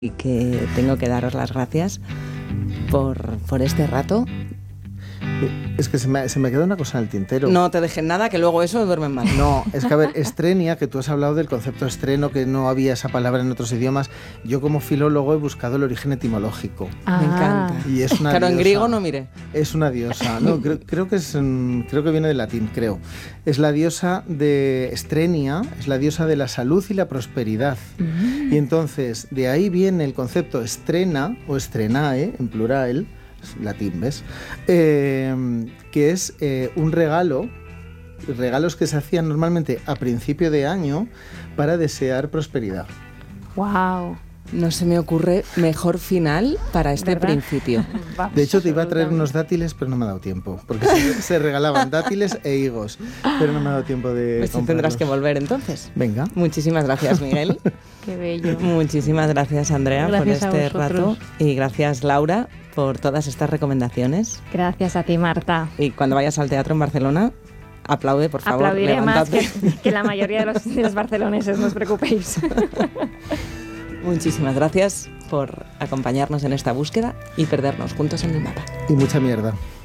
y que tengo que daros las gracias por este rato. Es que se me queda una cosa en el tintero. No te dejes nada, que luego eso duermen mal. No, es que a ver, estrenia, que tú has hablado del concepto estreno, que no había esa palabra en otros idiomas. Yo como filólogo he buscado el origen etimológico. Me encanta. Y es una claro, diosa. En griego no miré. Es una diosa. No, creo que viene del latín, creo. Es la diosa de Estrenia, es la diosa de la salud y la prosperidad. Y entonces, de ahí viene el concepto estrena, o estrenae, en plural, latín, ¿ves? Que es un regalos que se hacían normalmente a principio de año para desear prosperidad. ¡Wow! No se me ocurre mejor final para este ¿verdad? principio. De hecho, te iba a traer unos dátiles, pero no me ha dado tiempo, porque se regalaban dátiles e higos, pero no me ha dado tiempo de Pues comprarlos. tendrás que volver entonces. Venga. Muchísimas gracias, Miguel. ¡Qué bello! Muchísimas gracias, Andrea, Gracias por a este vosotros. rato. Y gracias, Laura, por todas estas recomendaciones. Gracias a ti, Marta. Y cuando vayas al teatro en Barcelona, aplaude, por favor. Aplaudiré más levántate. que la mayoría de los barceloneses, no os preocupéis. Muchísimas gracias por acompañarnos en esta búsqueda y perdernos juntos en el mapa. Y mucha mierda.